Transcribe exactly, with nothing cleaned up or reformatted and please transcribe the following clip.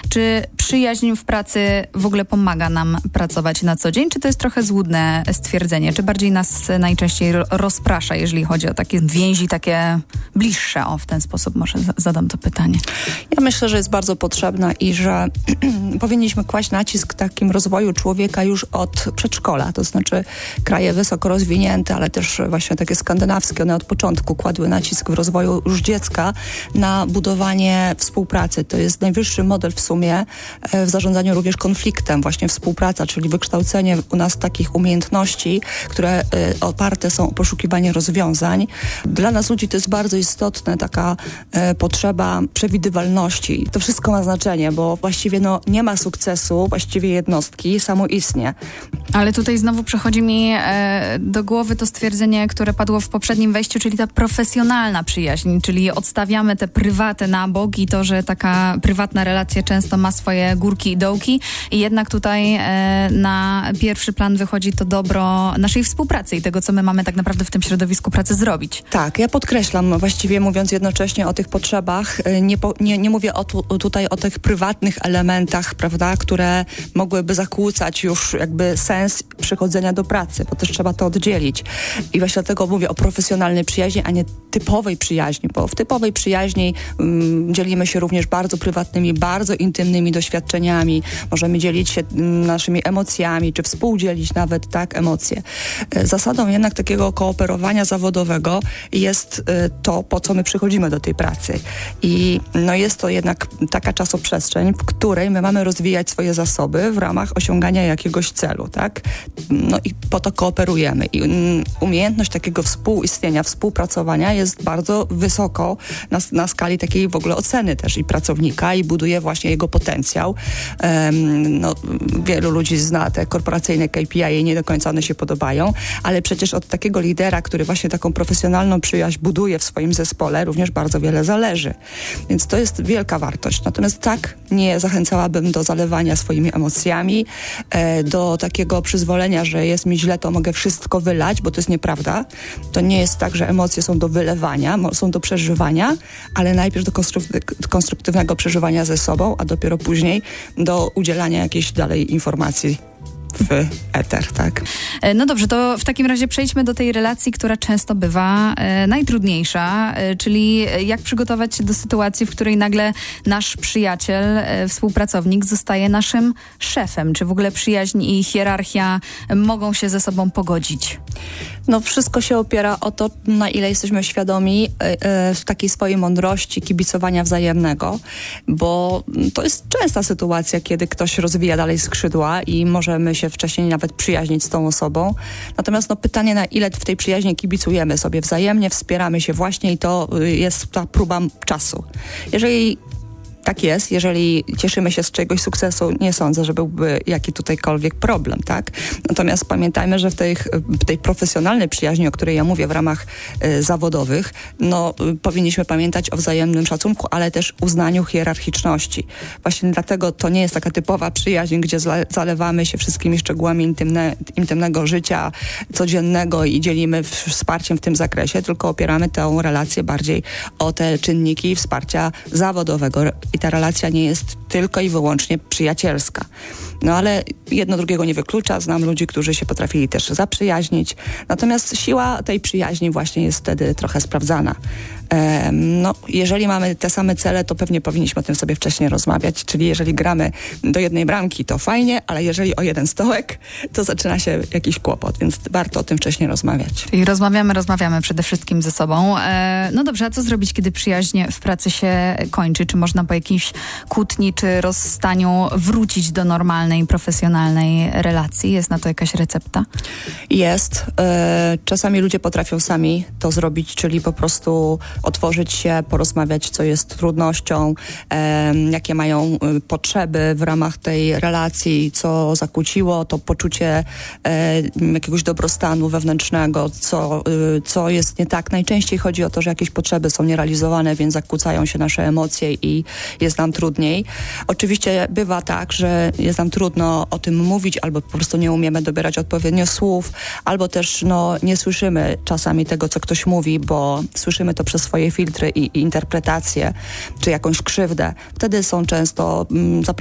Czy przyjaźń w pracy w ogóle pomaga nam pracować na co dzień? Czy to jest trochę złudne stwierdzenie? Czy bardziej nas najczęściej rozprasza, jeżeli chodzi o takie więzi, takie bliższe? O, w ten sposób może zadam to pytanie. Ja myślę, że jest bardzo potrzebna i że powinniśmy kłaść nacisk w takim rozwoju człowieka już od przedszkola. To znaczy kraje wysoko rozwinięte, ale też właśnie takie skandynawskie, one od początku kładły nacisk w rozwoju już dziecka na budowanie współpracy. To jest najwyższy model w sumie w zarządzaniu również konfliktem, właśnie współpraca, czyli wykształcenie u nas takich umiejętności, które oparte są o poszukiwanie rozwiązań. Dla nas ludzi to jest bardzo istotne, taka potrzeba przewidywalności. To wszystko ma znaczenie, bo właściwie no, nie ma sukcesu, właściwie jednostki, samoistnie. Ale tutaj znowu przychodzi mi e, do głowy to stwierdzenie, które padło w poprzednim wejściu, czyli ta profesjonalna przyjaźń, czyli odstawiamy te prywaty na bok i to, że taka prywatna relacja często ma swoje górki i dołki i jednak tutaj e, na pierwszy plan wychodzi to dobro naszej współpracy i tego, co my mamy tak naprawdę w tym środowisku pracy zrobić. Tak, ja podkreślam, właściwie mówiąc jednocześnie o tych potrzebach, nie, po, nie, nie mówię o tu, tutaj o tych prywatnych elementach, prawda, które mogłyby zakłócać już jakby sens przychodzenia do pracy, bo też trzeba to oddzielić. I właśnie dlatego mówię o profesjonalnej przyjaźni, a nie typowej przyjaźni, bo w typowej przyjaźni um, dzielimy się również bardzo prywatnymi, bardzo intymnymi doświadczeniami. Możemy dzielić się um, naszymi emocjami, czy współdzielić nawet tak emocje. Zasadą jednak takiego kooperowania zawodowego jest y, to, po co my przychodzimy do tej pracy. I no, jest to jednak taka czasoprzestrzeń, w której my mamy rozwijać swoje zasoby w ramach osiągania jakiegoś celu, tak? No i po to kooperujemy. I um, umiejętność takiego współistnienia, współpracowania jest bardzo wysoko na, na skali takiej w ogóle oceny też i pracownika i buduje właśnie jego potencjał. Um, no, wielu ludzi zna te korporacyjne K P I i nie do końca one się podobają, ale przecież od takiego lidera, który właśnie taką profesjonalną przyjaźń buduje w swoim zespole, również bardzo wiele zależy. Więc to jest wielka wartość. Natomiast tak, nie zachęcałabym do zalewania swoimi emocjami, e, do takiego przyzwolenia, że jest mi źle, to mogę wszystko wylać, bo to jest nieprawda. To nie jest tak, że emocje są do wylewania, są do przeżywania, ale najpierw do konstru- konstruktywnego przeżywania ze sobą, a dopiero później do udzielania jakiejś dalej informacji w eter, tak? No dobrze, to w takim razie przejdźmy do tej relacji, która często bywa e, najtrudniejsza, e, czyli jak przygotować się do sytuacji, w której nagle nasz przyjaciel, e, współpracownik zostaje naszym szefem. Czy w ogóle przyjaźń i hierarchia mogą się ze sobą pogodzić? No wszystko się opiera o to, na ile jesteśmy świadomi e, takiej swojej mądrości, kibicowania wzajemnego, bo to jest częsta sytuacja, kiedy ktoś rozwija dalej skrzydła i możemy się wcześniej nawet przyjaźnić z tą osobą. Natomiast no, pytanie, na ile w tej przyjaźni kibicujemy sobie wzajemnie, wspieramy się właśnie i to jest ta próba czasu. Jeżeli tak jest, jeżeli cieszymy się z czegoś sukcesu, nie sądzę, że byłby jaki tutajkolwiek problem, tak? Natomiast pamiętajmy, że w tej, w tej profesjonalnej przyjaźni, o której ja mówię w ramach y, zawodowych, no y, powinniśmy pamiętać o wzajemnym szacunku, ale też uznaniu hierarchiczności. Właśnie dlatego to nie jest taka typowa przyjaźń, gdzie zle, zalewamy się wszystkimi szczegółami intymne, intymnego życia codziennego i dzielimy w, wsparciem w tym zakresie, tylko opieramy tę relację bardziej o te czynniki wsparcia zawodowego. I ta relacja nie jest tylko i wyłącznie przyjacielska. No ale jedno drugiego nie wyklucza. Znam ludzi, którzy się potrafili też zaprzyjaźnić. Natomiast siła tej przyjaźni właśnie jest wtedy trochę sprawdzana. Ehm, no, jeżeli mamy te same cele, to pewnie powinniśmy o tym sobie wcześniej rozmawiać. Czyli jeżeli gramy do jednej bramki, to fajnie, ale jeżeli o jeden stołek, to zaczyna się jakiś kłopot, więc warto o tym wcześniej rozmawiać. Czyli rozmawiamy, rozmawiamy przede wszystkim ze sobą. E, no dobrze, a co zrobić, kiedy przyjaźń w pracy się kończy? Czy można po jakiejś kłótni czy rozstaniu wrócić do normalnej, profesjonalnej relacji? Jest na to jakaś recepta? Jest. E, czasami ludzie potrafią sami to zrobić, czyli po prostu otworzyć się, porozmawiać, co jest trudnością, e, jakie mają e, potrzeby w ramach tej relacji, co zakłóciło to poczucie e, jakiegoś dobrostanu wewnętrznego, co, e, co jest nie tak. Najczęściej chodzi o to, że jakieś potrzeby są nierealizowane, więc zakłócają się nasze emocje i jest nam trudniej. Oczywiście bywa tak, że jest nam trudno o tym mówić, albo po prostu nie umiemy dobierać odpowiednio słów, albo też no, nie słyszymy czasami tego, co ktoś mówi, bo słyszymy to przez swoje filtry i, i interpretacje, czy jakąś krzywdę. Wtedy są często mm,